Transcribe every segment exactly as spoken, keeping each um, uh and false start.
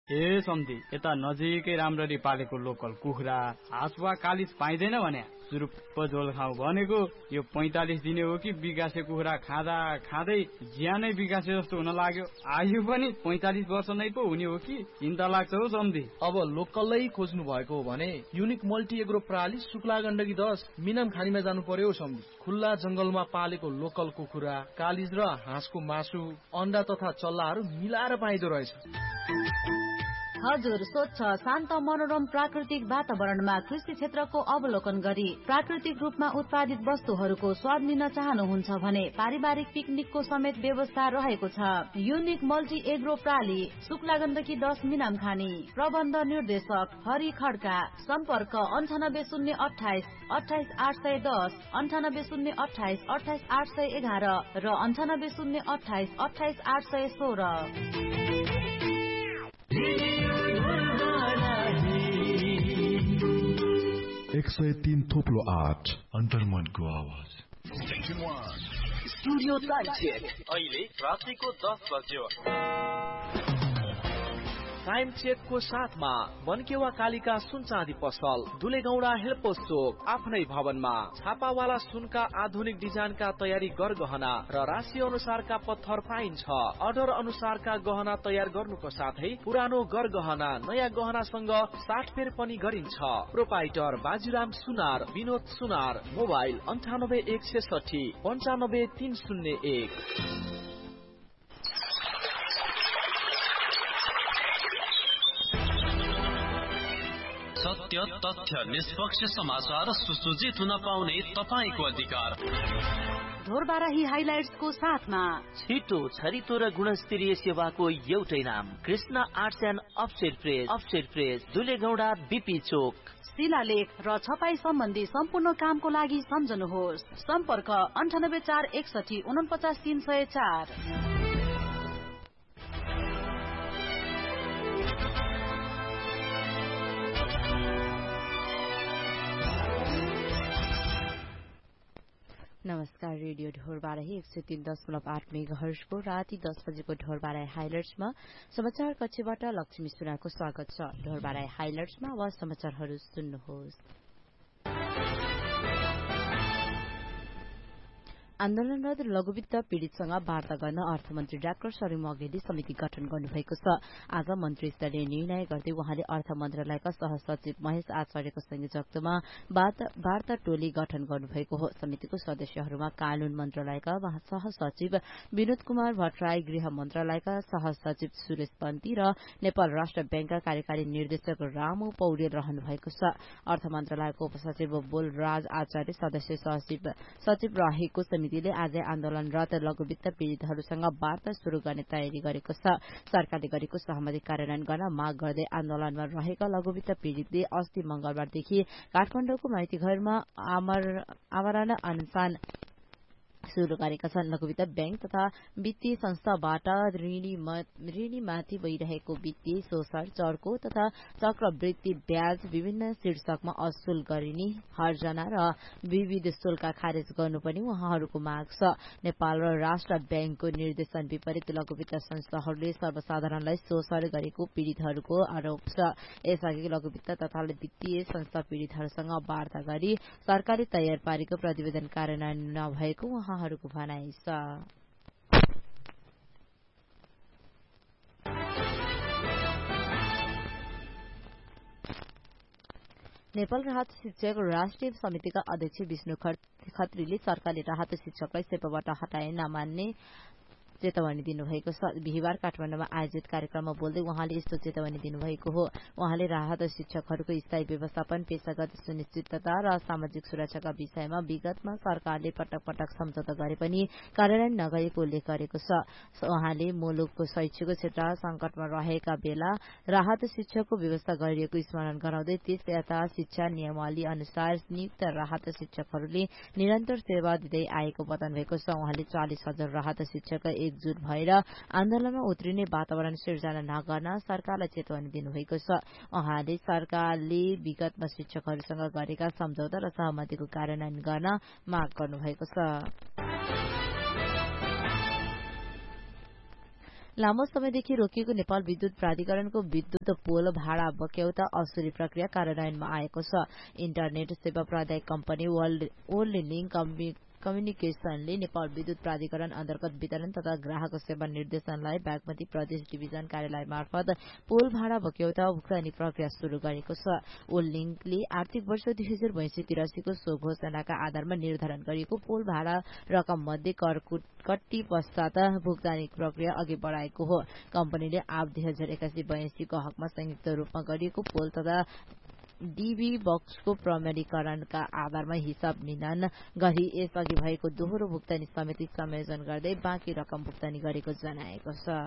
ए सम्धी, यता नजिकै राम्ररी पालेको लोकल कुखुरा, हाँस वा कालिज पाइँदैन भने सुरुप्प झोल खाऊ भनेको यो पैंतालिस दिने हो कि बिगासे कुखुरा खाँदा खाँदै ज्यानै बिगासे जस्तो हुन लाग्यो। आयु पनि पैंतालिस वर्ष नै पो हुने हो कि चिन्ता लाग्छ हो सम्धी। अब लोकलै खोज्नु भएको हो भने युनिक मल्टी एग्रो प्रणाली शुक्ला गण्डकी दस मिनाम खानीमा जानु पर्यो सम्धी। खुल्ला जंगलमा पालेको लोकल कुखुरा, कालिज र हाँसको मासु, अन्डा तथा चल्लाहरू मिलाएर पाइदो रहेछ। हजुर, स्वच्छ शान्त मनोरम प्राकृतिक वातावरणमा कृषि क्षेत्रको अवलोकन गरी प्राकृतिक रूपमा उत्पादित वस्तुहरूको स्वाद लिन चाहनुहुन्छ भने पारिवारिक पिकनिकको समेत व्यवस्था रहेको छ। Unique multi agro प्राली, Shukla Gandaki दस मिनाम खानी। प्रबन्ध निर्देशक हरि खड्का। सम्पर्क अन्ठानब्बे शून्य अठाइस अठाइस आठ सय दस, अन्ठानब्बे शून्य अठाइस अठाइस आठ सय एघार र अन्ठानब्बे शून्य अठाइस अठाइस आठ सय सोह्र। एक सय तीन थोप्लो आठ अन्तर्मनको आवाज। स्टुडियो टाइम चेक अहिले रातिको दस बज्यो। टाइम चेकको साथमा बनकेवा कालिका सुन चाँदी पसल, दुलेगौडा हेलपोस्ट चोक, आफ्नै भवनमा छापावाला सुनका आधुनिक डिजाइनका तयारी गरगहना र राशि अनुसारका पत्थर पाइन्छ। अर्डर अनुसारका गहना तयार गर्नुको साथै पुरानो गरगहना नयाँ गहनासँग साटफेर पनि गरिन्छ। प्रोपाइटर बाजीराम सुनार, विनोद सुनार। मोबाइल अन्ठानब्बे एक छेसठी पन्चानब्बे तीन शून्य एक। सत्य, तथ्य, निष्पक्ष समाचार सुसज्जित हुन पाउने तपाईको अधिकार। ढोरबाराही हाइलाइट्सको साथमा छिटो, छरितो र गुणस्तरीय सेवाको एउटै नाम, Krishna arts and upset press. Upset press, दुलेगौडा BP चोक। शिलालेख र छपाई सम्बन्धी सम्पूर्ण कामको लागि सम्झनुहोस्। सम्पर्क अन्ठानब्बे चार एकसठी उनपचास तीन सय चार। नमस्कार, रेडियो ढोरबाराही एक सय तीन दशमलव आठ मेगाहर्जको राति दस बजेको ढोरबाराही हाइलाइट्समा समाचार कक्षबाट लक्ष्मी सुनाको स्वागत छ। ढोरबाराही हाइलाइट्समा अब समाचारहरू सुन्नुहोस्। आन्दोलनरत लघुवित्त पीड़ितसँग वार्ता गर्न अर्थमन्त्री डाक्टर शरीम अघेली समिति गठन गर्नुभएको छ। आज मन्त्री स्तरीय निर्णय गर्दै उहाँले अर्थ मन्त्रालयका सहसचिव महेश आचार्यको संयोजकत्वमा वार्ता टोली गठन गर्नुभएको हो। समितिको सदस्यहरूमा कानून मन्त्रालयका सहसचिव विनोद कुमार भट्टराई, गृह मन्त्रालयका सहसचिव सुरेश पन्ती र नेपाल राष्ट्र ब्याङ्कका कार्यकारी निर्देशक रामु पौडेल रहनु भएको छ। अर्थ मन्त्रालयको उपसचिव बोलराज आचार्य सदस्य सचिव सचिव रहेको समितिले आज आन्दोलनरत लघुवित्त पीड़ितहरूसँग वार्ता शुरू गर्ने तयारी गरेको छ। सरकारले गरेको सहमति कार्यान्वयन गर्न माग गर्दै आन्दोलनमा रहेका लघुवित्त पीड़ितले अस्ति मंगलबारदेखि काठमाडौँको माइती घरमा आमरण अनशन शुरू गरेका छन्। लघुवित्त ब्याङ्क तथा वित्तीय संस्थाबाट ऋणीमाथि भइरहेको वित्तीय शोषण, चर्को तथा चक्रवृद्धि ब्याज, विभिन्न शीर्षकमा असुल गरिने हर्जना र विविध शुल्क खारेज गर्नु पनि उहाँहरूको माग छ। नेपाल र राष्ट्र ब्याङ्कको निर्देशन विपरीत लघुवित्त संस्थाहरूले सर्वसाधारणलाई शोषण गरेको पीड़ितहरूको आरोप छ। यसअघि लघुवित्त तथा वित्तीय संस्था पीड़ितहरूसँग वार्ता गरी सरकारले तयार पारेको प्रतिवेदन कार्यान्वयन नभएको उहाँहरूको भनाइ छ। नेपाल राहत शिक्षक राष्ट्रिय समितिका अध्यक्ष विष्णु खत्रीले सरकारले राहत शिक्षकलाई सेवाबाट हटाए नमान्ने चेतावनी दिनुभएको छ। बिहिबार काठमाडौँमा आयोजित कार्यक्रममा बोल्दै उहाँले यस्तो चेतावनी दिनुभएको हो। उहाँले राहत शिक्षकहरूको स्थायी व्यवस्थापन, पेशागत सुनिश्चितता र सामाजिक सुरक्षाका विषयमा विगतमा सरकारले पटक पटक सम्झौता गरे पनि कार्यान्वयन नगरेको उल्लेख गरेको छ। उहाँले मुलुकको शैक्षिक क्षेत्र संकटमा रहेका बेला राहत शिक्षकको व्यवस्था गरिएको स्मरण गराउँदै त्यसका शिक्षा नियमावली अनुसार नियुक्त राहत शिक्षकहरूले निरन्तर सेवा दिँदै आएको बताउनु भएको छ। उहाँले चालिस हजार राहत शिक्षक एकजुट भएर आन्दोलनमा उत्रिने वातावरण सिर्जना नगर्न सरकारलाई चेतावनी दिनुभएको छ। उहाँले सरकारले विगतमा शिक्षकहरूसँग गरेका सम्झौता र सहमतिको कार्यान्वयन गर्न माग गर्नुभएको छ। लामो समयदेखि रोकिएको नेपाल विद्युत प्राधिकरणको विद्युत पोल भाडा बक्यौता असुली प्रक्रिया कार्यान्वयनमा आएको छ। इन्टरनेट सेवा प्रदायक कम्पनी वर्ल्ड लिंक कम्युनिकेशनले नेपाल विद्युत प्राधिकरण अन्तर्गत वितरण तथा ग्राहक सेवा निर्देशनालय बागमती प्रदेश डिभिजन कार्यालय मार्फत पोल भाडा बक्यौता भुक्तानी प्रक्रिया शुरू गरेको छ। वर्ल्ड लिंकले आर्थिक वर्ष दुई हजार बैसी तिरासीको सो घोषणाका आधारमा निर्धारण गरिएको पोल भाडा रकम मध्ये कर कट्टी पश्चात भुक्तानी प्रक्रिया अघि बढ़ाएको हो। कम्पनीले आब दुई हजार एकासी बयासीको हकमा संयुक्त रूपमा गरिएको पोल तथा डीबी बक्सको प्रमाणीकरणका आधारमा हिसाब मिलान गरी यसअघि भएको दोहोरो भुक्तानी समिति संयोजन गर्दै बाँकी रकम भुक्तानी गरेको जनाएको छ।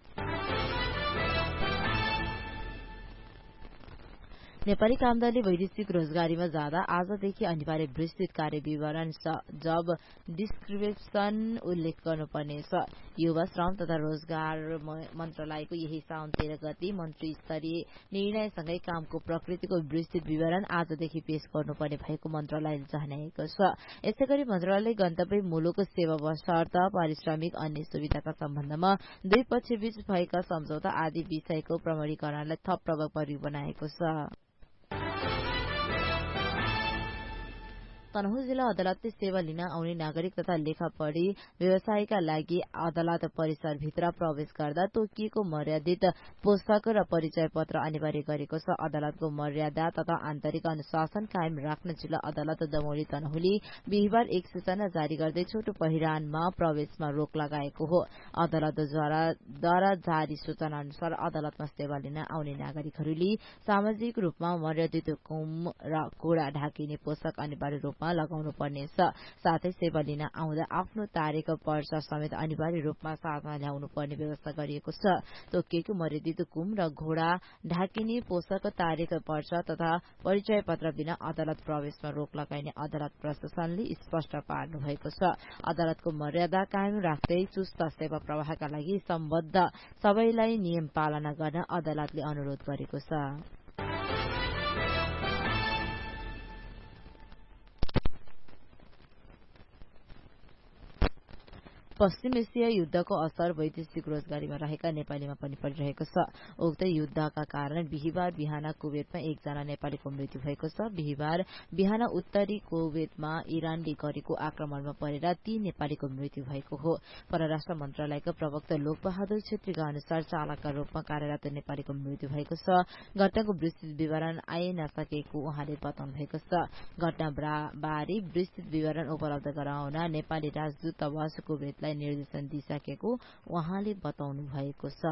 नेपाली कामदारले वैदेशिक रोजगारीमा जाँदा आजदेखि अनिवार्य विस्तृत कार्य विवरण जब डिस्क्रिप्सन उल्लेख गर्नुपर्नेछ। युवा श्रम तथा रोजगार मन्त्रालयको यही साउन तेह्र गते मन्त्री स्तरीय निर्णयसँगै कामको प्रकृतिको विस्तृत विवरण आजदेखि पेश गर्नुपर्ने भएको मन्त्रालयले जनाएको छ। यसैगरी मन्त्रालयले गन्तव्य मुलुक सेवा शर्त पारिश्रमिक अन्य सुविधाका सम्बन्धमा दुई पक्षबीच भएका सम्झौता आदि विषयको प्रमाणीकरणलाई थप प्रभावकारी बनाएको छ। तनहुँ जिल्ला अदालतले सेवा लिन आउने नागरिक तथा लेखापढी व्यवसायका लागि अदालत परिसरभित्र प्रवेश गर्दा तोकिएको मर्यादित पुस्तक र परिचय पत्र अनिवार्य गरेको छ। अदालतको मर्यादा तथा आन्तरिक अनुशासन कायम राख्न जिल्ला अदालत दमौली तनहुँले बिहिबार एक सूचना जारी गर्दै छोटो पहिरानमा प्रवेशमा रोक लगाएको हो। अदालतद्वारा जारी सूचना अनुसार अदालतमा सेवा लिन आउने नागरिकहरूले सामाजिक रूपमा मर्यादित कुम र घोडा ढाकिने पोषक अनिवार्य रूपमा लगाउनु पर्नेछ। साथै सेवा लिन आउँदा आफ्नो तारिख पर्चा समेत अनिवार्य रूपमा साथमा ल्याउनु पर्ने व्यवस्था गरिएको छ। तोकिएको मर्यादित कुम र घोडा ढाकिने पोषक तारिख पर्चा तथा परिचय पत्र बिना अदालत प्रवेशमा रोक लगाइने अदालत प्रशासनले स्पष्ट पार्नु भएको छ। अदालतको मर्यादा कायम राख्दै चुस्त सेवा प्रवाहका लागि सम्बद्ध सबैलाई नियम पालना गर्न अदालतले अनुरोध गरेको छ। पश्चिम एसिया युद्धको असर वैदेशिक रोजगारीमा रहेका नेपालीमा पनि परिरहेको छ। उक्त युद्धका कारण बिहिबार बिहान कुवेतमा एकजना नेपालीको मृत्यु भएको छ। बिहिबार बिहान उत्तरी कुवेतमा इरानले गरेको आक्रमणमा परेर तीन नेपालीको मृत्यु भएको हो। परराष्ट्र मन्त्रालयका प्रवक्ता लोकबहादुर छेत्रीका अनुसार चालकका रूपमा कार्यरत नेपालीको मृत्यु भएको छ। घटनाको विस्तृत विवरण आइ नसकेको उहाँले बताउनु भएको छ। घटनाबारे विस्तृत विवरण उपलब्ध गराउन नेपाली राजदूतावास कुवेतलाई निर्देशन दिइसकेको उहाँले बताउनु भएको छ।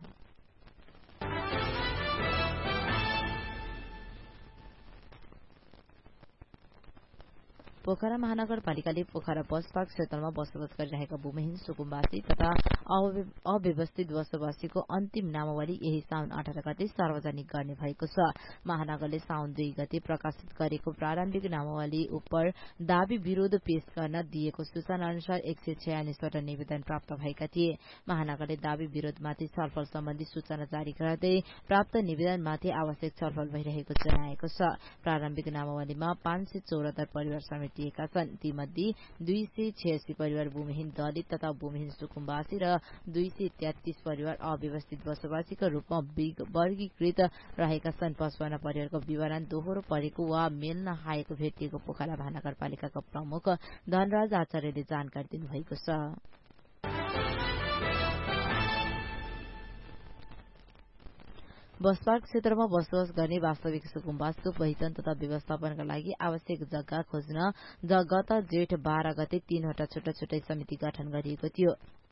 पोखरा महानगरपालिकाले पोखरा बस पार्क क्षेत्रमा बसोबास गरिरहेका भूमिहीन सुकुम्बासी तथा अव्यवस्थित बसोबासीको अन्तिम नामावली यही साउन अठार गते सार्वजनिक गर्ने भएको छ। महानगरले साउन दुई गते प्रकाशित गरेको प्रारम्भिक नामावली उप दावी विरोध पेश गर्न दिएको सूचना अनुसार एक सय छयालिसवटा निवेदन प्राप्त भएका थिए। महानगरले दावी विरोधमाथि छलफल सम्बन्धी सूचना जारी गर्दै प्राप्त निवेदनमाथि आवश्यक छलफल भइरहेको जनाएको छ। प्रारम्भिक नामावलीमा पाँच सय चौरात्तर परिवार समेत छन्। तीमध्ये दुई सय छयासी परिवार भूमिहीन दलित तथा भूमिहीन सुकुम्बासी र दुई सय तेत्तीस परिवार अव्यवस्थित बसोबासीका रूपमा वर्गीकृत रहेका छन्। पचपन्न परिवारको विवरण दोहोरो परेको वा मेल नखाएको भेटिएको पोखरा महानगरपालिकाका प्रमुख धनराज आचार्यले जानकारी दिनुभएको छ। बस पार्क क्षेत्रमा बसोबास गर्ने वास्तविक सुकुम्बासको पहिचान तथा व्यवस्थापनका लागि आवश्यक जग्गा खोज्न गत जेठ बाह्र गते तीनवटा छुट्टा छुट्टै समिति गठन गरिएको थियो।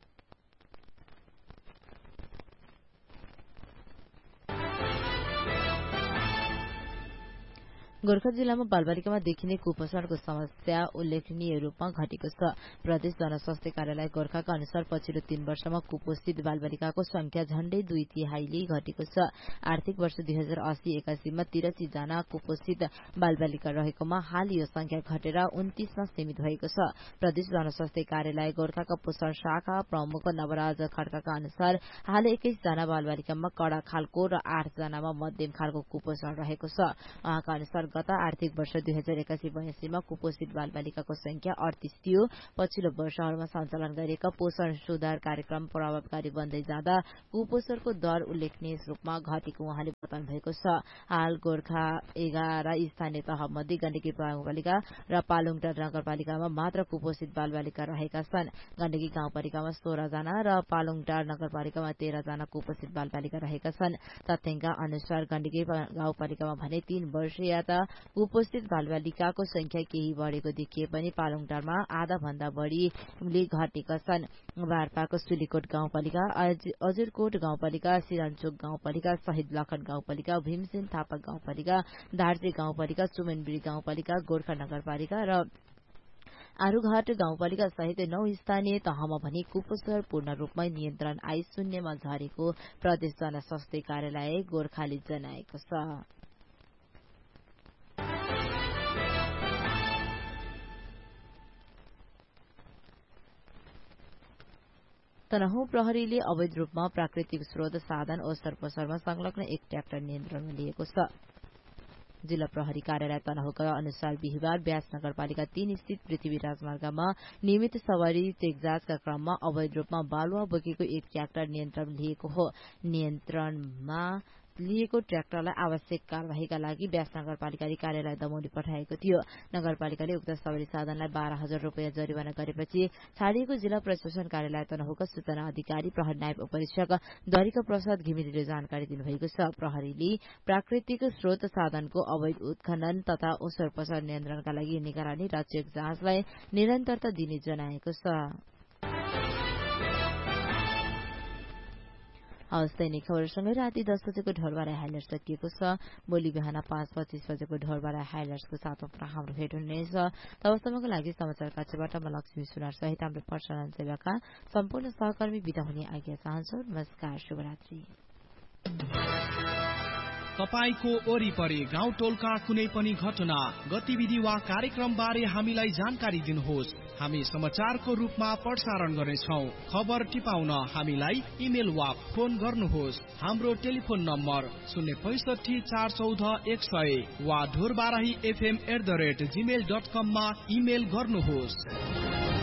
गोर्खा जिल्लामा बालबालिकामा देखिने कुपोषणको समस्या उल्लेखनीय रूपमा घटेको छ। प्रदेश जनस्वास्थ्य कार्यालय गोर्खाका अनुसार पछिल्लो तीन वर्षमा कुपोषित बालबालिकाको संख्या झण्डै दुई तिहाईले घटेको छ। आर्थिक वर्ष दुई हजार अस्सी एकासीमा तिरासी जना कुपोषित बालबालिका रहेकोमा हाल यो संख्या घटेर उन्तीसमा सीमित भएको छ। प्रदेश जनस्वास्थ्य कार्यालय गोर्खाका पोषण शाखा प्रमुख नवराज खड्काका अनुसार हाल एक्काइस जना बालबालिकामा कडा खालको र आठ जनामा मध्यम खालको कुपोषण रहेको छ। उहाँका अनुसार गत आर्थिक वर्ष दुई हजार एकासी बयासीमा कुपोषित बालबालिकाको संख्या अडतीस थियो। पछिल्लो वर्षहरूमा सञ्चालन गरिएका पोषण सुधार कार्यक्रम प्रभावकारी बन्दै जाँदा कुपोषणको दर उल्लेखनीय रूपमा घटेको उहाँले बताउनु भएको छ। हाल गोर्खा एघार स्थानीय तहमध्ये गण्डकी गाउँपालिका र पालुङटार नगरपालिकामा मात्र कुपोषित बालबालिका रहेका छन्। गण्डकी गाउँपालिकामा सोह्र जना र पालुङटार नगरपालिकामा तेह्र जना कुपोषित बालबालिका रहेका छन्। तथ्याङ्क अनुसार गण्डकी गाउँपालिकामा भने तीन वर्षीय कुपोषित बालबालिकाको संख्या केही बढ़ेको देखिए पनि पालुङटारमा आधा भन्दा बढ़ीले घटेका छन्। वार्पाको सुलीकोट गाउँपालिका, अजुरकोट गाउँपालिका, सिरानचोक गाउँपालिका, शहीद लखन गाउँपालिका, भीमसेन थापा गाउँपालिका, दार्जे गाउँपालिका, चुमेनबिरी गाउँपालिका, गोर्खा नगरपालिका र आरूघाट गाउँपालिका सहित नौ स्थानीय तहमा भने कुपोषण पूर्ण रूपमा नियन्त्रण आई शून्यमा झरेको प्रदेश जनस्वास्थ्य कार्यालय गोर्खाले जनाएको छ। तनहुँ प्रहरीले अवैध रूपमा प्राकृतिक स्रोत साधन ओसर पसरमा संलग्न एक ट्र्याक्टर नियन्त्रणमा लिएको छ। जिल्ला प्रहरी कार्यालय तनहुँका अनुसार बिहिबार ब्यास नगरपालिका तीन स्थित पृथ्वी राजमार्गमा नियमित सवारी चेकजाँचका क्रममा अवैध रूपमा बालुवा बोकेको एक ट्र्याक्टर नियन्त्रण लिएको हो। नियन्त्रणमा लिएको ट्र्याक्टरलाई आवश्यक कार्यवाहीका लागि ब्यास नगरपालिकाले कार्यालय दमौली पठाएको थियो। नगरपालिकाले उक्त सवारी साधनलाई बाह्र हजार रूपियाँ जरिवाना गरेपछि छाडिएको जिल्ला प्रशासन कार्यालय तनहुँका सूचना अधिकारी प्रहरी नायब उपरीक्षक द्वारिका प्रसाद घिमिरेले जानकारी दिनुभएको छ। प्रहरीले प्राकृतिक स्रोत साधनको अवैध उत्खनन तथा ओसर पसर नियन्त्रणका लागि निगरानी र चेक जाँचलाई निरन्तरता दिने जनाएको छ। हवस् दैनिक खबरसँगै राति दस बजेको ढोरबारा हाइलाइट सकिएको छ। भोलि बिहान पाँच पच्चीस बजेको ढोरबारा हाइलाइट्सको साथमा हाम्रो भेट हुनेछ। तबसम्मको लागि समाचार कक्षबाट म लक्ष्मी सुनार सहित हाम्रो प्रसारण सेवाका सम्पूर्ण सहकर्मी बिदा हुने आज्ञा चाहन्छु। नमस्कार, शुभरात्रि। तपाईको वरिपरि गाउँ टोलका कुनै पनि घटना, गतिविधि वा कार्यक्रम बारे हामीलाई जानकारी दिनुहोस्। हामी समाचारको रूपमा प्रसारण गर्नेछौँ। खबर टिपाउन हामीलाई इमेल वा फोन गर्नुहोस्। हाम्रो टेलिफोन नम्बर शून्य पैसठी चार चौध एक सय वा Dhorbarahi FM at the rate Gmail dot कममा इमेल गर्नुहोस्।